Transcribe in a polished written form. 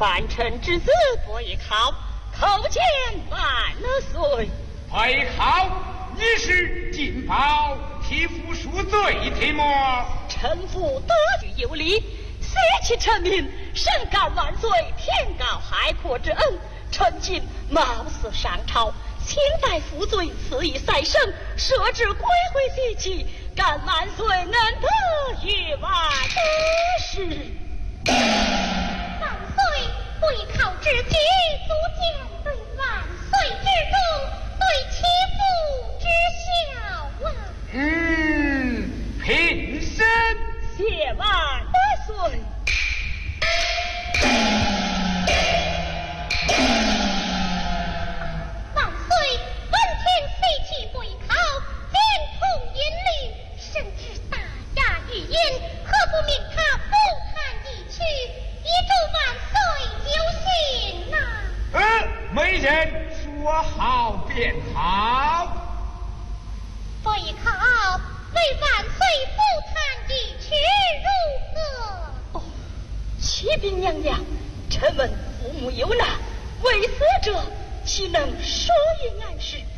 范臣之子背靠，叩见万岁。 背靠，你是进宝替父赎罪的么？ 臣父得据有理，舍弃臣民，神感万岁天高海阔之恩。臣今冒死上朝，请代父罪，赐以再生，设置归回西岐，感万岁能得与万得时。 万岁背靠之举，足见对万岁之忠，对其父之孝啊。 平身， 谢万得岁。 万岁闻听西岐背靠，监控严厉，深知大家语音，何不命他不谈一曲，以助万岁就行呐？ 媒人说好便好。 背靠为万岁不谈一曲如何？ 启禀娘娘，臣闻父母有难，为死者岂能说与安时？